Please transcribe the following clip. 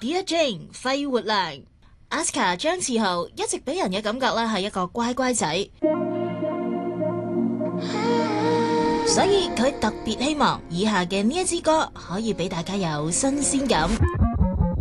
Dear Jane 肺活量。Aska 張志豪一直俾人嘅感覺咧係一個乖乖仔，所以佢特別希望以下嘅呢一支歌可以俾大家有新鮮感。